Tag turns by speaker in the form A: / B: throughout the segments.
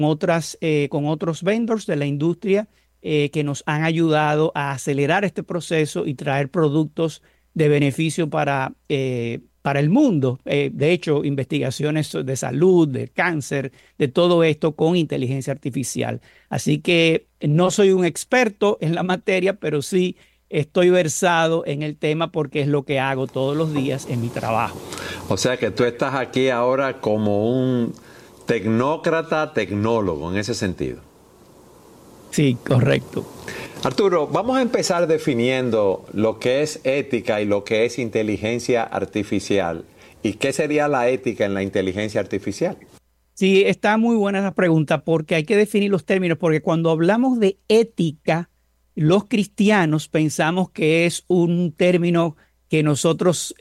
A: con otros vendors de la industria que nos han ayudado a acelerar este proceso y traer productos de beneficio para el mundo. De hecho, investigaciones de salud, de cáncer, de todo esto con inteligencia artificial. Así que no soy un experto en la materia, pero sí estoy versado en el tema porque es lo que hago todos los días en mi trabajo.
B: O sea que tú estás aquí ahora como un tecnócrata, tecnólogo en ese sentido.
A: Sí, correcto.
B: Arturo, vamos a empezar definiendo lo que es ética y lo que es inteligencia artificial. ¿Y qué sería la ética en la inteligencia artificial?
A: Sí, está muy buena la pregunta porque hay que definir los términos, porque cuando hablamos de ética, los cristianos pensamos que es un término que nosotros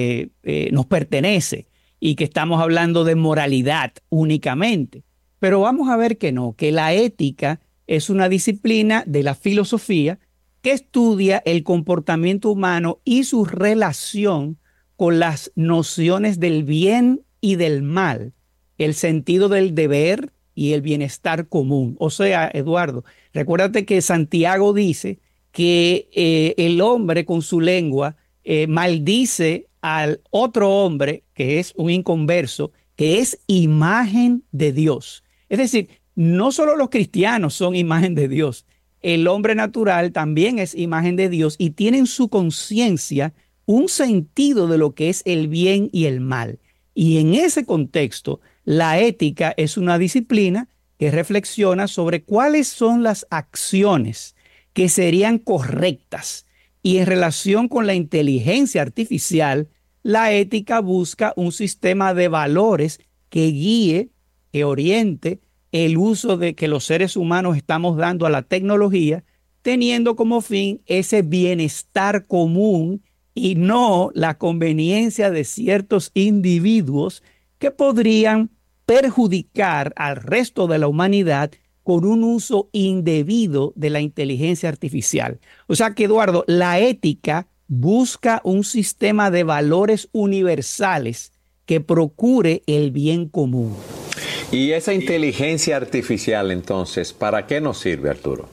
A: nos pertenece y que estamos hablando de moralidad únicamente. Pero vamos a ver que no, que la ética es una disciplina de la filosofía que estudia el comportamiento humano y su relación con las nociones del bien y del mal, el sentido del deber y el bienestar común. O sea, Eduardo, recuérdate que Santiago dice que el hombre con su lengua maldice al otro hombre, que es un inconverso, que es imagen de Dios. Es decir, no solo los cristianos son imagen de Dios, el hombre natural también es imagen de Dios y tiene en su conciencia un sentido de lo que es el bien y el mal. Y en ese contexto, la ética es una disciplina que reflexiona sobre cuáles son las acciones que serían correctas. Y en relación con la inteligencia artificial, la ética busca un sistema de valores que guíe, que oriente el uso de que los seres humanos estamos dando a la tecnología, teniendo como fin ese bienestar común y no la conveniencia de ciertos individuos que podrían perjudicar al resto de la humanidad con un uso indebido de la inteligencia artificial. O sea que, Eduardo, la ética busca un sistema de valores universales que procure el bien común.
B: Y esa inteligencia artificial, entonces, ¿para qué nos sirve, Arturo?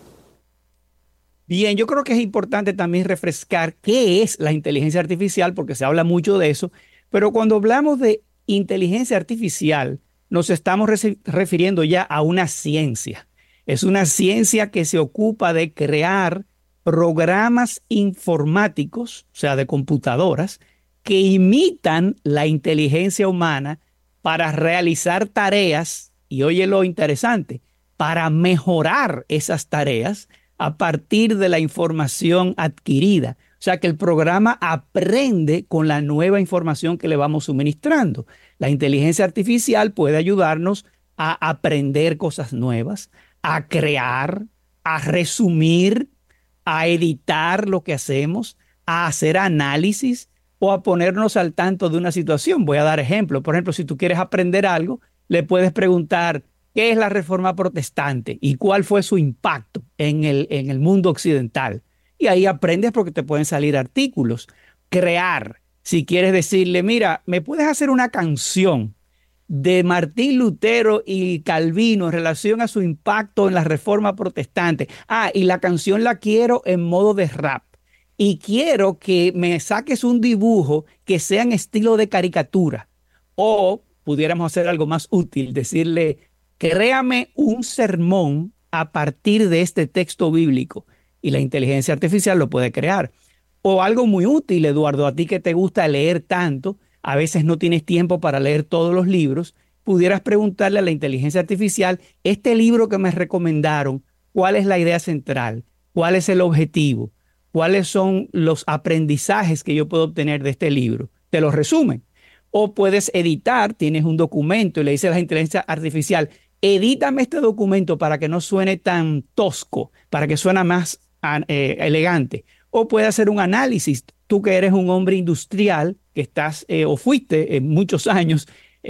A: Bien, yo creo que es importante también refrescar qué es la inteligencia artificial, porque se habla mucho de eso, pero cuando hablamos de inteligencia artificial, nos estamos refiriendo ya a una ciencia. Es una ciencia que se ocupa de crear programas informáticos, o sea, de computadoras, que imitan la inteligencia humana para realizar tareas, y oye lo interesante, para mejorar esas tareas a partir de la información adquirida. O sea que el programa aprende con la nueva información que le vamos suministrando. La inteligencia artificial puede ayudarnos a aprender cosas nuevas, a crear, a resumir, a editar lo que hacemos, a hacer análisis o a ponernos al tanto de una situación. Voy a dar ejemplo. Por ejemplo, si tú quieres aprender algo, le puedes preguntar qué es la Reforma Protestante y cuál fue su impacto en el mundo occidental. Y ahí aprendes porque te pueden salir artículos. Crear, si quieres decirle, mira, ¿me puedes hacer una canción de Martín Lutero y Calvino en relación a su impacto en la Reforma Protestante? Ah, y la canción la quiero en modo de rap. Y quiero que me saques un dibujo que sea en estilo de caricatura. O pudiéramos hacer algo más útil, decirle, créame un sermón a partir de este texto bíblico. Y la inteligencia artificial lo puede crear. O algo muy útil, Eduardo, a ti que te gusta leer tanto, a veces no tienes tiempo para leer todos los libros, pudieras preguntarle a la inteligencia artificial, este libro que me recomendaron, ¿cuál es la idea central? ¿Cuál es el objetivo? ¿Cuáles son los aprendizajes que yo puedo obtener de este libro? Te lo resumen. O puedes editar, tienes un documento y le dices a la inteligencia artificial, edítame este documento para que no suene tan tosco, para que suene más elegante. O puede hacer un análisis. Tú que eres un hombre industrial, que estás o fuiste muchos años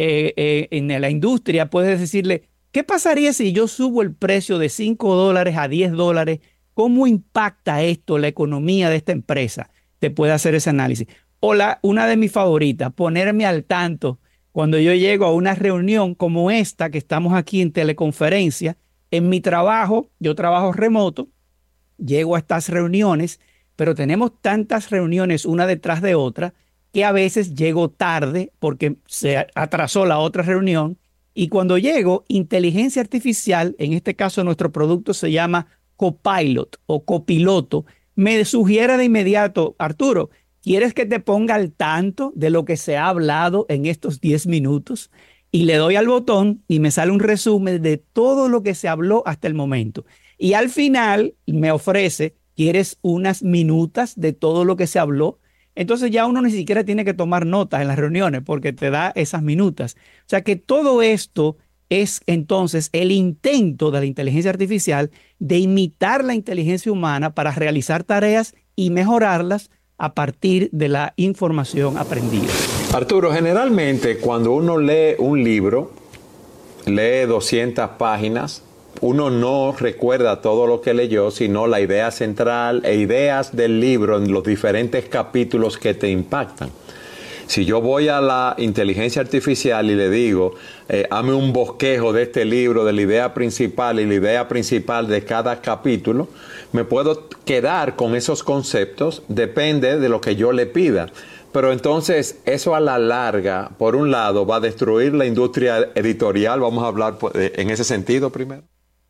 A: en la industria, puedes decirle, ¿qué pasaría si yo subo el precio de $5 a $10? ¿Cómo impacta esto la economía de esta empresa? Te puede hacer ese análisis. O una de mis favoritas, ponerme al tanto Cuando yo llego a una reunión como esta, que estamos aquí en teleconferencia, en mi trabajo, yo trabajo remoto, llego a estas reuniones, pero tenemos tantas reuniones una detrás de otra que a veces llego tarde porque se atrasó la otra reunión. Y cuando llego, inteligencia artificial, en este caso nuestro producto se llama Copilot o copiloto, me sugiere de inmediato: Arturo, ¿quieres que te ponga al tanto de lo que se ha hablado en estos 10 minutos? Y le doy al botón y me sale un resumen de todo lo que se habló hasta el momento. Y al final me ofrece: ¿quieres unas minutas de todo lo que se habló? Entonces ya uno ni siquiera tiene que tomar notas en las reuniones porque te da esas minutas. O sea que todo esto es entonces el intento de la inteligencia artificial de imitar la inteligencia humana para realizar tareas y mejorarlas a partir de la información aprendida.
B: Arturo, generalmente cuando uno lee un libro, lee 200 páginas, uno no recuerda todo lo que leyó, sino la idea central e ideas del libro en los diferentes capítulos que te impactan. Si yo voy a la inteligencia artificial y le digo, hazme un bosquejo de este libro, de la idea principal y la idea principal de cada capítulo, me puedo quedar con esos conceptos, depende de lo que yo le pida. Pero entonces eso a la larga, por un lado, va a destruir la industria editorial. Vamos a hablar en ese sentido primero.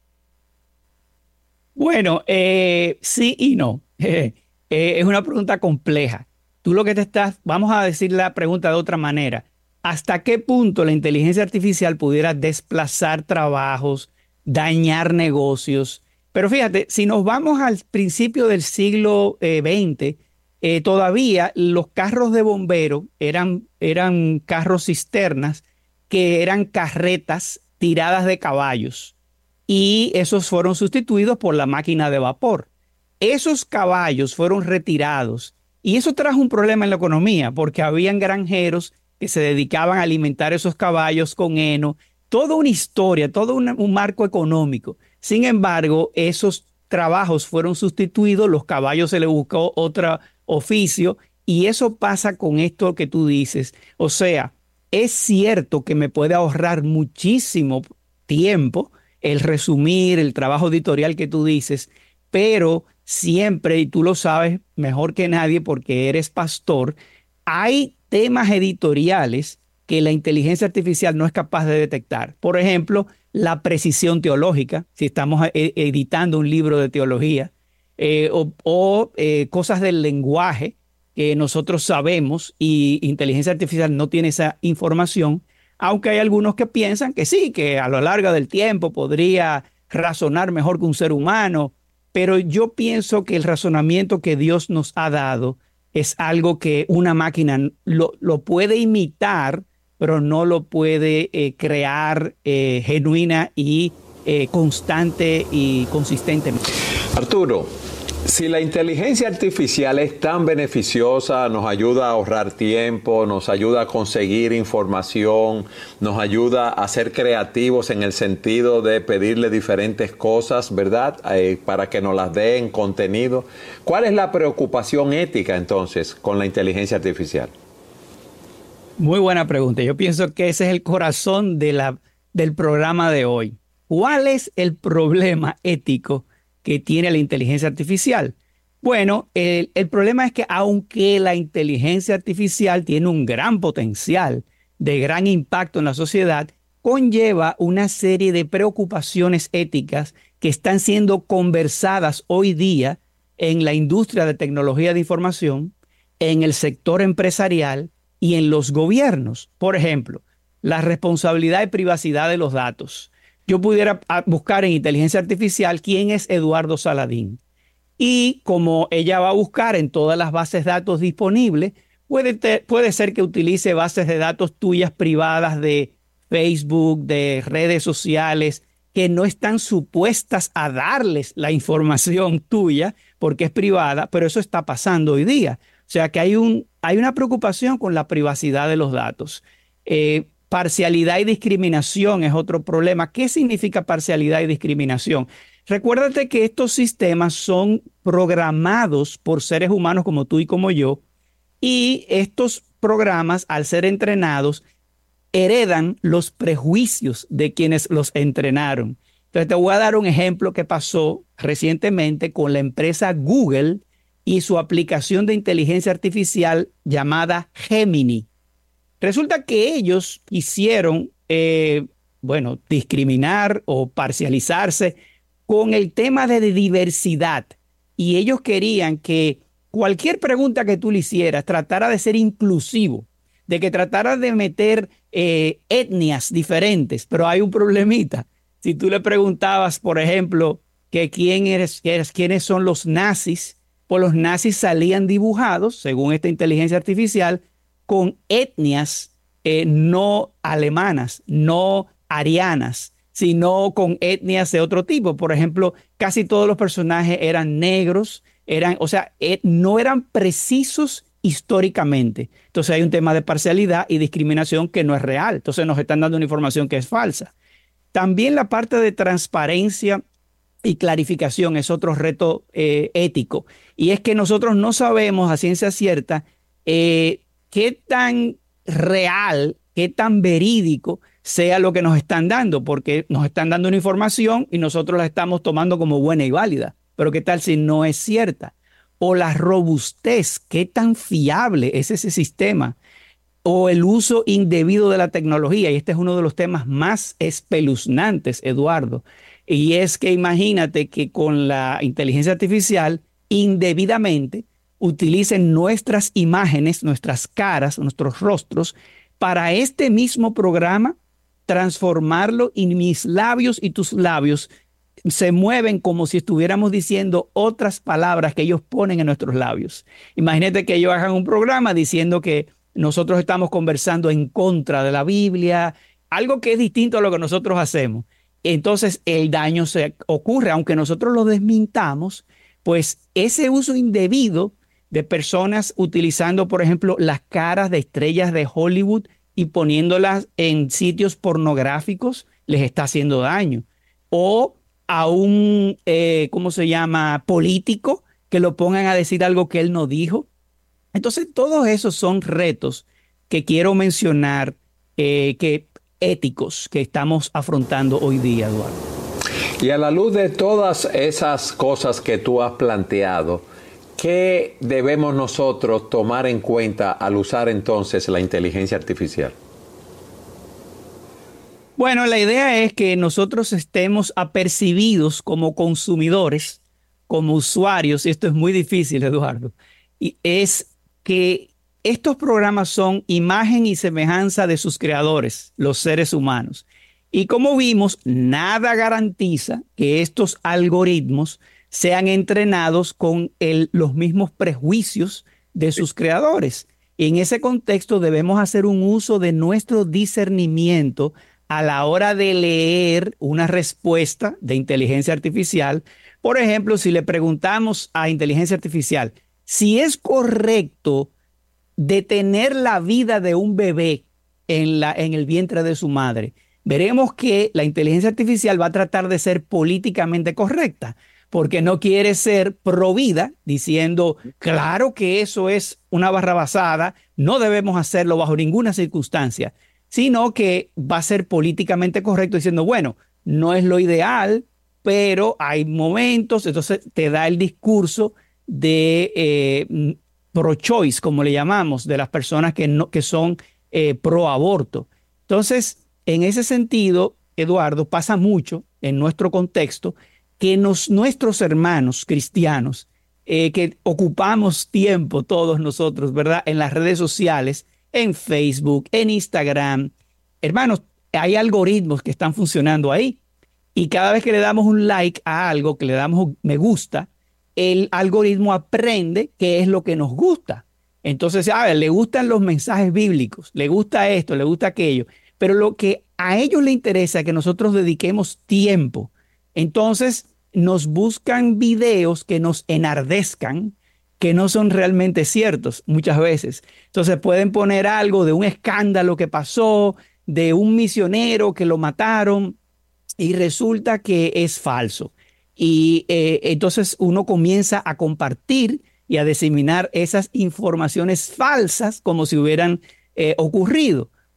A: Bueno, sí y no. Es una pregunta compleja. Tú lo que vamos a decir la pregunta de otra manera. ¿Hasta qué punto la inteligencia artificial pudiera desplazar trabajos, dañar negocios? Pero fíjate, si nos vamos al principio del siglo XX, todavía los carros de bomberos eran carros cisternas que eran carretas tiradas de caballos, y esos fueron sustituidos por la máquina de vapor. Esos caballos fueron retirados y eso trajo un problema en la economía porque habían granjeros que se dedicaban a alimentar esos caballos con heno, toda una historia, todo un marco económico. Sin embargo, esos trabajos fueron sustituidos, los caballos se les buscó otro oficio, y eso pasa con esto que tú dices. O sea, es cierto que me puede ahorrar muchísimo tiempo el resumir el trabajo editorial que tú dices, pero siempre, y tú lo sabes mejor que nadie porque eres pastor, hay temas editoriales que la inteligencia artificial no es capaz de detectar. Por ejemplo, la precisión teológica, si estamos editando un libro de teología, cosas del lenguaje que nosotros sabemos y inteligencia artificial no tiene esa información, aunque hay algunos que piensan que sí, que a lo largo del tiempo podría razonar mejor que un ser humano, pero yo pienso que el razonamiento que Dios nos ha dado es algo que una máquina lo puede imitar, pero no lo puede crear genuina y constante y consistentemente.
B: Arturo, si la inteligencia artificial es tan beneficiosa, nos ayuda a ahorrar tiempo, nos ayuda a conseguir información, nos ayuda a ser creativos en el sentido de pedirle diferentes cosas, ¿verdad? Para que nos las dé en contenido. ¿Cuál es la preocupación ética entonces con la inteligencia artificial?
A: Muy buena pregunta. Yo pienso que ese es el corazón del programa de hoy. ¿Cuál es el problema ético que tiene la inteligencia artificial? Bueno, el problema es que aunque la inteligencia artificial tiene un gran potencial de gran impacto en la sociedad, conlleva una serie de preocupaciones éticas que están siendo conversadas hoy día en la industria de tecnología de información, en el sector empresarial y en los gobiernos. Por ejemplo, la responsabilidad y privacidad de los datos. Yo pudiera buscar en inteligencia artificial quién es Eduardo Saladín. Y como ella va a buscar en todas las bases de datos disponibles, puede ser que utilice bases de datos tuyas privadas de Facebook, de redes sociales, que no están supuestas a darles la información tuya porque es privada, pero eso está pasando hoy día. O sea que hay una preocupación con la privacidad de los datos. Parcialidad y discriminación es otro problema. ¿Qué significa parcialidad y discriminación? Recuérdate que estos sistemas son programados por seres humanos como tú y como yo, y estos programas, al ser entrenados, heredan los prejuicios de quienes los entrenaron. Entonces te voy a dar un ejemplo que pasó recientemente con la empresa Google y su aplicación de inteligencia artificial llamada Gemini. Resulta que ellos quisieron, discriminar o parcializarse con el tema de diversidad. Y ellos querían que cualquier pregunta que tú le hicieras tratara de ser inclusivo, de que tratara de meter etnias diferentes, pero hay un problemita. Si tú le preguntabas, por ejemplo, que quiénes son los nazis, pues los nazis salían dibujados, según esta inteligencia artificial, con etnias no alemanas, no arianas, sino con etnias de otro tipo. Por ejemplo, casi todos los personajes eran negros, no eran precisos históricamente. Entonces hay un tema de parcialidad y discriminación que no es real. Entonces nos están dando una información que es falsa. También la parte de transparencia y clarificación es otro reto ético. Y es que nosotros no sabemos a ciencia cierta qué tan real, qué tan verídico sea lo que nos están dando, porque nos están dando una información y nosotros la estamos tomando como buena y válida. Pero ¿qué tal si no es cierta? O la robustez, qué tan fiable es ese sistema, o el uso indebido de la tecnología. Y este es uno de los temas más espeluznantes, Eduardo. Y es que imagínate que con la inteligencia artificial, indebidamente, utilicen nuestras imágenes, nuestras caras, nuestros rostros, para este mismo programa, transformarlo y mis labios y tus labios se mueven como si estuviéramos diciendo otras palabras que ellos ponen en nuestros labios. Imagínate que ellos hagan un programa diciendo que nosotros estamos conversando en contra de la Biblia, algo que es distinto a lo que nosotros hacemos. Entonces el daño se ocurre, aunque nosotros lo desmintamos, pues ese uso indebido de personas utilizando, por ejemplo, las caras de estrellas de Hollywood y poniéndolas en sitios pornográficos, les está haciendo daño. O a un, político que lo pongan a decir algo que él no dijo. Entonces, todos esos son retos que quiero mencionar, éticos que estamos afrontando hoy día, Eduardo.
B: Y a la luz de todas esas cosas que tú has planteado, ¿qué debemos nosotros tomar en cuenta al usar entonces la inteligencia artificial?
A: Bueno, la idea es que nosotros estemos apercibidos como consumidores, como usuarios, y esto es muy difícil, Eduardo, y es que estos programas son imagen y semejanza de sus creadores, los seres humanos. Y como vimos, nada garantiza que estos algoritmos sean entrenados con los mismos prejuicios de sus creadores. Y en ese contexto debemos hacer un uso de nuestro discernimiento a la hora de leer una respuesta de inteligencia artificial. Por ejemplo, si le preguntamos a inteligencia artificial si es correcto detener la vida de un bebé en el vientre de su madre, veremos que la inteligencia artificial va a tratar de ser políticamente correcta, porque no quiere ser pro vida, diciendo, claro que eso es una barrabasada, no debemos hacerlo bajo ninguna circunstancia, sino que va a ser políticamente correcto diciendo, bueno, no es lo ideal, pero hay momentos, entonces te da el discurso de pro-choice, como le llamamos, de las personas que son pro-aborto. Entonces, en ese sentido, Eduardo, pasa mucho en nuestro contexto que nuestros hermanos cristianos, que ocupamos tiempo todos nosotros, ¿verdad? En las redes sociales, en Facebook, en Instagram. Hermanos, hay algoritmos que están funcionando ahí y cada vez que le damos un like a algo, que le damos un me gusta, el algoritmo aprende qué es lo que nos gusta. Entonces, le gustan los mensajes bíblicos, le gusta esto, le gusta aquello, pero lo que a ellos les interesa es que nosotros dediquemos tiempo. Entonces, nos buscan videos que nos enardezcan, que no son realmente ciertos muchas veces. Entonces pueden poner algo de un escándalo que pasó, de un misionero que lo mataron y resulta que es falso. Y entonces uno comienza a compartir y a diseminar esas informaciones falsas como si hubieran ocurrido.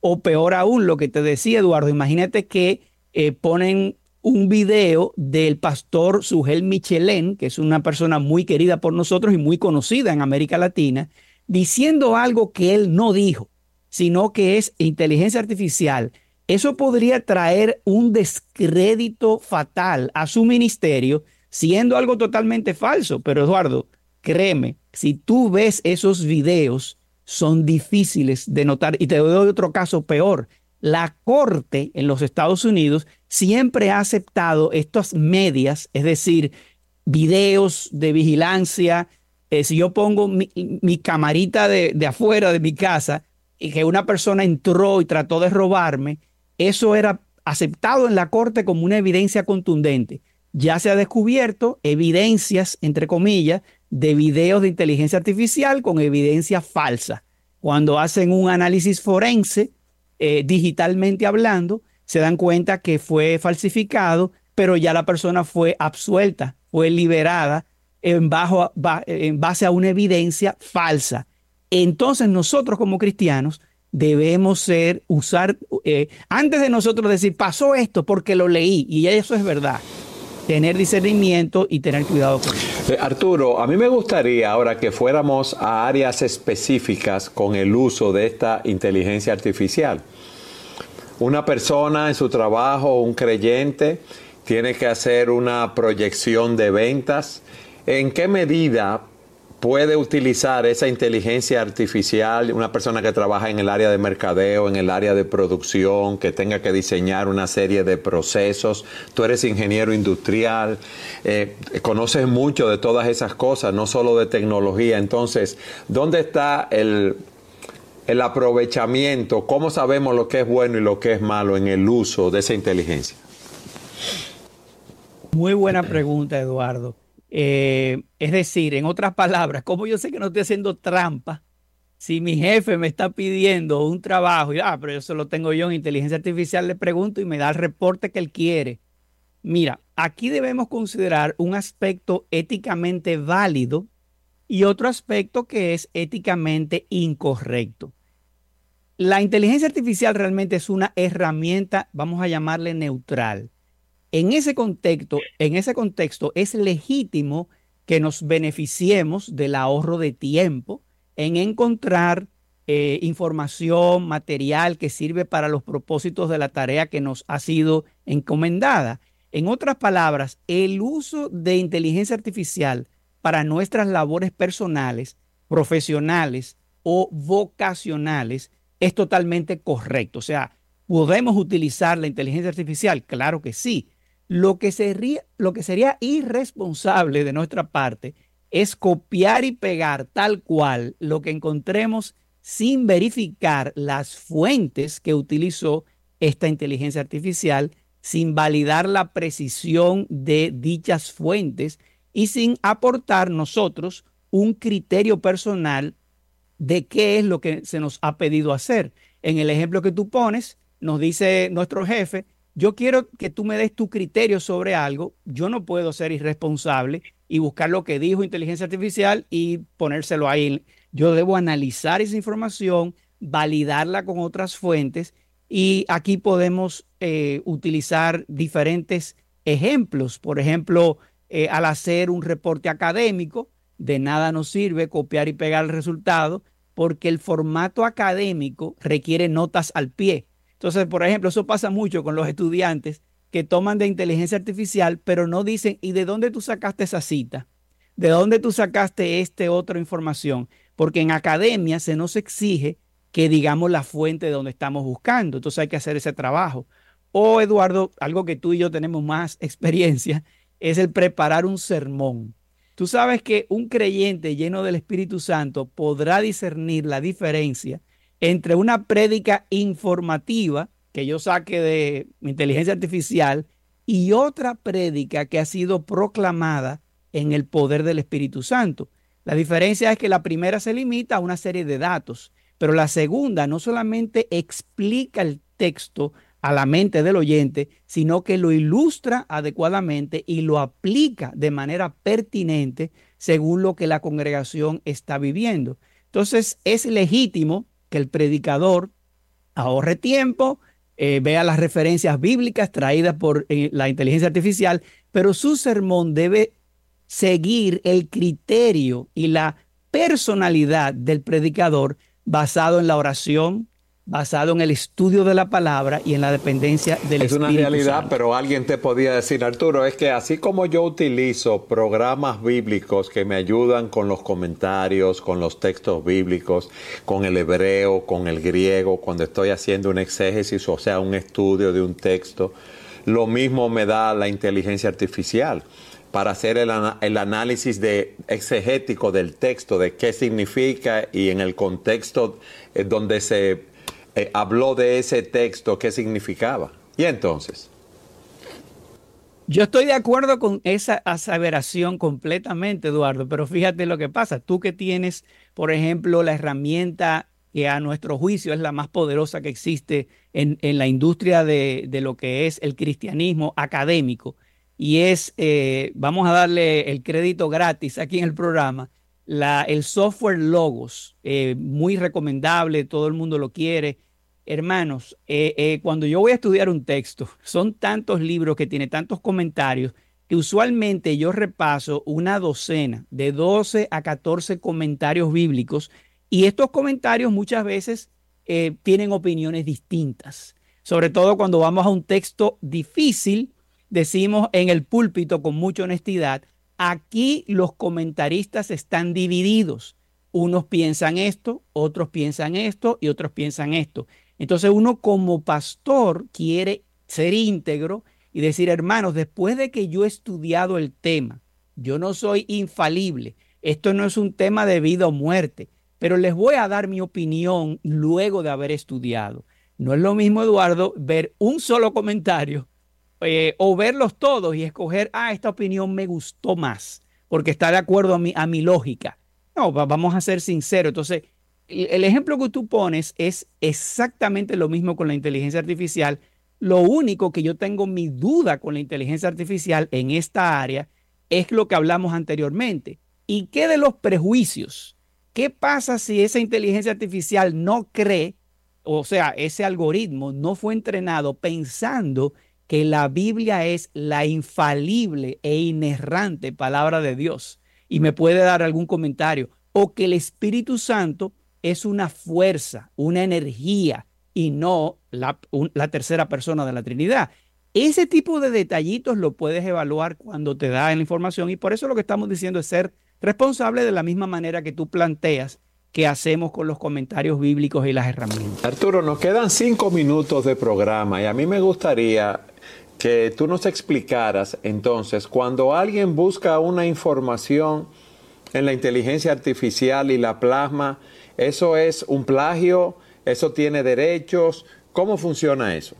A: O peor aún, lo que te decía Eduardo, imagínate que ponen un video del pastor Sugel Michelén, que es una persona muy querida por nosotros y muy conocida en América Latina, diciendo algo que él no dijo, sino que es inteligencia artificial. Eso podría traer un descrédito fatal a su ministerio, siendo algo totalmente falso. Pero Eduardo, créeme, si tú ves esos videos, son difíciles de notar. Y te doy otro caso peor. La corte en los Estados Unidos siempre ha aceptado estas medias, es decir, videos de vigilancia. Si yo pongo mi camarita de afuera de mi casa y que una persona entró y trató de robarme, eso era aceptado en la corte como una evidencia contundente. Ya se ha descubierto evidencias, entre comillas, de videos de inteligencia artificial con evidencia falsa. Cuando hacen un análisis forense, digitalmente hablando, se dan cuenta que fue falsificado, pero ya la persona fue absuelta, fue liberada en base a una evidencia falsa. Entonces nosotros como cristianos debemos antes de nosotros decir, pasó esto porque lo leí, y eso es verdad, tener discernimiento y tener cuidado con eso.
B: Arturo, a mí me gustaría ahora que fuéramos a áreas específicas con el uso de esta inteligencia artificial. Una persona en su trabajo, un creyente, tiene que hacer una proyección de ventas. ¿En qué medida puede utilizar esa inteligencia artificial una persona que trabaja en el área de mercadeo, en el área de producción, que tenga que diseñar una serie de procesos? Tú eres ingeniero industrial, conoces mucho de todas esas cosas, no solo de tecnología. Entonces, ¿dónde está el aprovechamiento? ¿Cómo sabemos lo que es bueno y lo que es malo en el uso de esa inteligencia?
A: Muy buena pregunta, Eduardo. Es decir, en otras palabras, ¿cómo yo sé que no estoy haciendo trampa si mi jefe me está pidiendo un trabajo y, pero eso lo tengo yo en inteligencia artificial? Le pregunto y me da el reporte que él quiere. Mira, aquí debemos considerar un aspecto éticamente válido y otro aspecto que es éticamente incorrecto. La inteligencia artificial realmente es una herramienta, vamos a llamarle neutral. En ese contexto es legítimo que nos beneficiemos del ahorro de tiempo en encontrar información, material que sirve para los propósitos de la tarea que nos ha sido encomendada. En otras palabras, el uso de inteligencia artificial para nuestras labores personales, profesionales o vocacionales es totalmente correcto. O sea, ¿podemos utilizar la inteligencia artificial? Claro que sí. Lo que sería irresponsable de nuestra parte es copiar y pegar tal cual lo que encontremos sin verificar las fuentes que utilizó esta inteligencia artificial, sin validar la precisión de dichas fuentes y sin aportar nosotros un criterio personal de qué es lo que se nos ha pedido hacer. En el ejemplo que tú pones, nos dice nuestro jefe, yo quiero que tú me des tu criterio sobre algo. Yo no puedo ser irresponsable y buscar lo que dijo inteligencia artificial y ponérselo ahí. Yo debo analizar esa información, validarla con otras fuentes, y aquí podemos utilizar diferentes ejemplos. Por ejemplo, al hacer un reporte académico, de nada nos sirve copiar y pegar el resultado porque el formato académico requiere notas al pie. Entonces, por ejemplo, eso pasa mucho con los estudiantes que toman de inteligencia artificial, pero no dicen, ¿y de dónde tú sacaste esa cita? ¿De dónde tú sacaste otra información? Porque en academia se nos exige que digamos la fuente de donde estamos buscando. Entonces hay que hacer ese trabajo. O, Eduardo, algo que tú y yo tenemos más experiencia, es el preparar un sermón. Tú sabes que un creyente lleno del Espíritu Santo podrá discernir la diferencia entre una prédica informativa que yo saque de mi inteligencia artificial y otra prédica que ha sido proclamada en el poder del Espíritu Santo. La diferencia es que la primera se limita a una serie de datos, pero la segunda no solamente explica el texto a la mente del oyente, sino que lo ilustra adecuadamente y lo aplica de manera pertinente según lo que la congregación está viviendo. Entonces, es legítimo que el predicador ahorre tiempo, vea las referencias bíblicas traídas por la inteligencia artificial, pero su sermón debe seguir el criterio y la personalidad del predicador basado en la oración, basado en el estudio de la palabra y en la dependencia del
B: Es una
A: Espíritu
B: realidad,
A: Santo.
B: pero alguien te podía decir, Arturo, es que así como yo utilizo programas bíblicos que me ayudan con los comentarios, con los textos bíblicos, con el hebreo, con el griego, cuando estoy haciendo un exégesis, o sea, un estudio de un texto, lo mismo me da la inteligencia artificial para hacer el análisis exegético del texto, de qué significa y en el contexto donde se habló de ese texto, qué significaba. Y entonces,
A: Yo estoy de acuerdo con esa aseveración completamente, Eduardo, pero fíjate lo que pasa. Tú que tienes, por ejemplo, la herramienta que a nuestro juicio es la más poderosa que existe en la industria de lo que es el cristianismo académico, y es, vamos a darle el crédito gratis aquí en el programa, el software Logos, muy recomendable, todo el mundo lo quiere. Hermanos, cuando yo voy a estudiar un texto, son tantos libros que tiene tantos comentarios que usualmente yo repaso una docena, de 12 a 14 comentarios bíblicos, y estos comentarios muchas veces tienen opiniones distintas. Sobre todo cuando vamos a un texto difícil, decimos en el púlpito con mucha honestidad, aquí los comentaristas están divididos. Unos piensan esto, otros piensan esto y otros piensan esto. Entonces uno como pastor quiere ser íntegro y decir, hermanos, después de que yo he estudiado el tema, yo no soy infalible, esto no es un tema de vida o muerte, pero les voy a dar mi opinión luego de haber estudiado. No es lo mismo, Eduardo, ver un solo comentario o verlos todos y escoger, esta opinión me gustó más, porque está de acuerdo a mi lógica. No, vamos a ser sinceros. Entonces, el ejemplo que tú pones es exactamente lo mismo con la inteligencia artificial. Lo único que yo tengo mi duda con la inteligencia artificial en esta área es lo que hablamos anteriormente. ¿Y qué de los prejuicios? ¿Qué pasa si esa inteligencia artificial no cree, o sea, ese algoritmo no fue entrenado pensando que la Biblia es la infalible e inerrante palabra de Dios y me puede dar algún comentario? O que el Espíritu Santo es una fuerza, una energía y no la tercera persona de la Trinidad. Ese tipo de detallitos lo puedes evaluar cuando te da la información, y por eso lo que estamos diciendo es ser responsable de la misma manera que tú planteas que hacemos con los comentarios bíblicos y las herramientas.
B: Arturo, nos quedan 5 minutos de programa y a mí me gustaría que tú nos explicaras entonces, cuando alguien busca una información en la inteligencia artificial y la plasma, ¿eso es un plagio? ¿Eso tiene derechos? ¿Cómo funciona eso?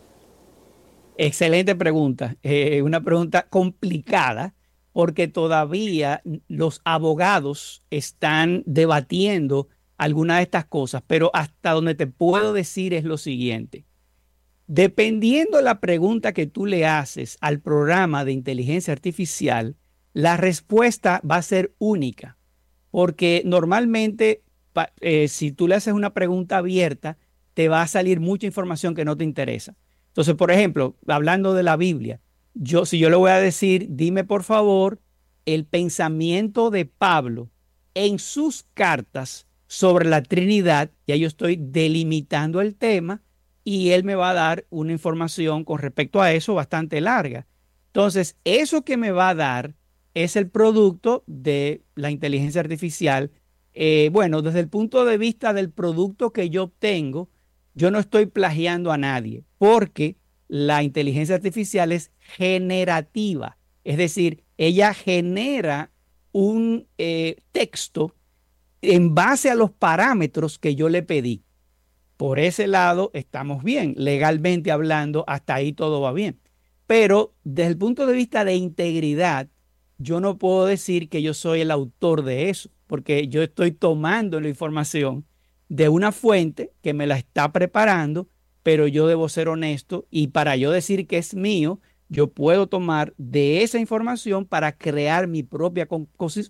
A: Excelente pregunta. Una pregunta complicada porque todavía los abogados están debatiendo algunas de estas cosas, pero hasta donde te puedo decir es lo siguiente. Dependiendo de la pregunta que tú le haces al programa de inteligencia artificial, la respuesta va a ser única, porque normalmente si tú le haces una pregunta abierta, te va a salir mucha información que no te interesa. Entonces, por ejemplo, hablando de la Biblia, si yo le voy a decir, dime por favor el pensamiento de Pablo en sus cartas sobre la Trinidad, ya yo estoy delimitando el tema y él me va a dar una información con respecto a eso bastante larga. Entonces, eso que me va a dar es el producto de la inteligencia artificial. Bueno, desde el punto de vista del producto que yo obtengo, yo no estoy plagiando a nadie porque la inteligencia artificial es generativa. Es decir, ella genera un texto en base a los parámetros que yo le pedí. Por ese lado estamos bien, legalmente hablando, hasta ahí todo va bien. Pero desde el punto de vista de integridad, yo no puedo decir que yo soy el autor de eso, porque yo estoy tomando la información de una fuente que me la está preparando, pero yo debo ser honesto y para yo decir que es mío, yo puedo tomar de esa información para crear mi propia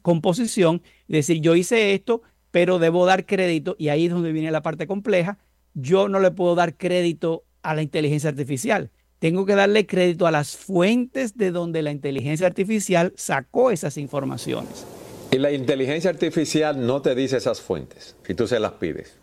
A: composición y decir, yo hice esto, pero debo dar crédito, y ahí es donde viene la parte compleja, yo no le puedo dar crédito a la inteligencia artificial. Tengo que darle crédito a las fuentes de donde la inteligencia artificial sacó esas informaciones.
B: Y la inteligencia artificial no te dice esas fuentes, si tú se las pides.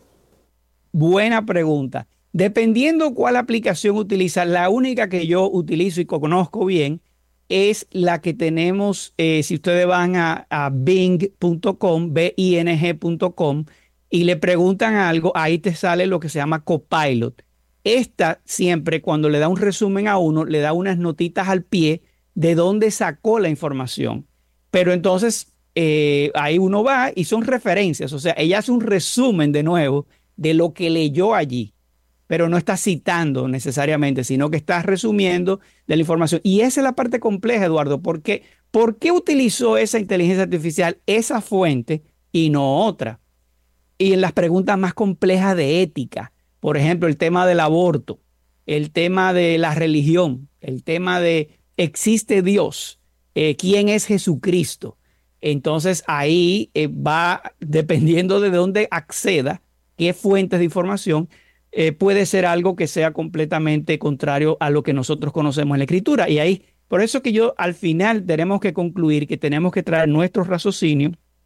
A: Buena pregunta. Dependiendo cuál aplicación utilizas, la única que yo utilizo y conozco bien es la que tenemos, si ustedes van a bing.com, bing.com, y le preguntan algo, ahí te sale lo que se llama Copilot. Esta siempre, cuando le da un resumen a uno, le da unas notitas al pie de dónde sacó la información. Pero entonces, ahí uno va y son referencias. O sea, ella hace un resumen de nuevo de lo que leyó allí, pero no está citando necesariamente, sino que está resumiendo de la información. Y esa es la parte compleja, Eduardo, porque ¿por qué utilizó esa inteligencia artificial esa fuente y no otra? Y en las preguntas más complejas de ética, por ejemplo, el tema del aborto, el tema de la religión, el tema de ¿existe Dios? ¿Quién es Jesucristo? Entonces ahí va, dependiendo de dónde acceda, qué fuentes de información, puede ser algo que sea completamente contrario a lo que nosotros conocemos en la Escritura. Y ahí, por eso que yo al final tenemos que concluir que tenemos que traer nuestro raciocinio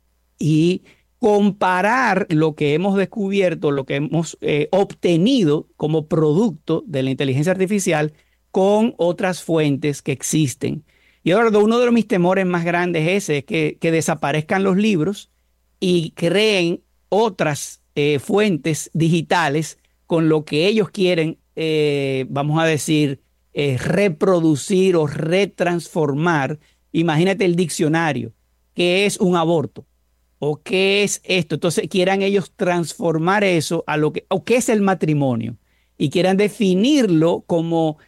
A: y comparar lo que hemos descubierto, lo que hemos obtenido como producto de la inteligencia artificial con otras fuentes que existen. Y ahora uno de mis temores más grandes es que desaparezcan los libros y creen otras fuentes digitales con lo que ellos quieren, vamos a decir, reproducir o retransformar. Imagínate el diccionario, ¿qué es un aborto? ¿O qué es esto? Entonces quieran ellos transformar eso a lo que, o qué es el matrimonio, y quieran definirlo como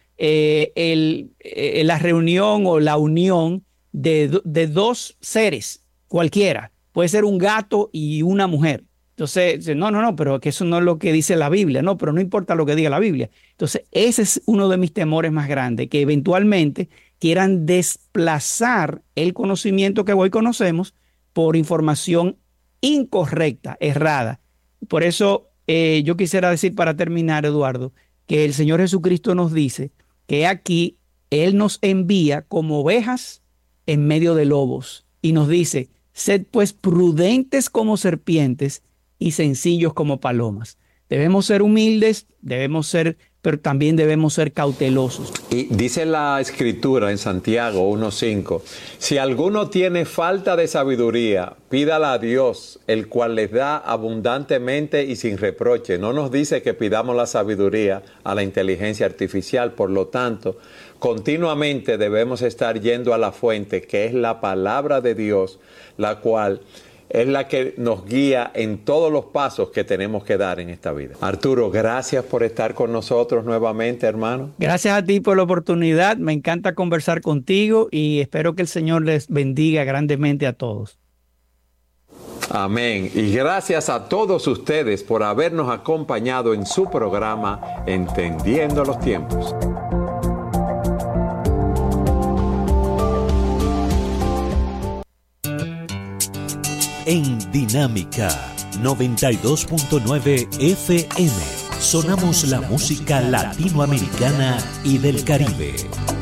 A: la reunión o la unión de dos seres, cualquiera. Puede ser un gato y una mujer. Entonces, no, pero que eso no es lo que dice la Biblia. No, pero no importa lo que diga la Biblia. Entonces, ese es uno de mis temores más grandes, que eventualmente quieran desplazar el conocimiento que hoy conocemos por información incorrecta, errada. Por eso yo quisiera decir para terminar, Eduardo, que el Señor Jesucristo nos dice que aquí Él nos envía como ovejas en medio de lobos y nos dice, sed pues prudentes como serpientes y sencillos como palomas. Debemos ser humildes, pero también debemos ser cautelosos.
B: Y dice la Escritura en Santiago 1:5, si alguno tiene falta de sabiduría, pídala a Dios, el cual les da abundantemente y sin reproche. No nos dice que pidamos la sabiduría a la inteligencia artificial, por lo tanto, continuamente debemos estar yendo a la fuente, que es la palabra de Dios, la cual es la que nos guía en todos los pasos que tenemos que dar en esta vida. Arturo, gracias por estar con nosotros nuevamente, hermano.
A: Gracias a ti por la oportunidad. Me encanta conversar contigo y espero que el Señor les bendiga grandemente a todos.
B: Amén. Y gracias a todos ustedes por habernos acompañado en su programa Entendiendo los Tiempos.
C: En Dinámica 92.9 FM sonamos la música latinoamericana y del Caribe.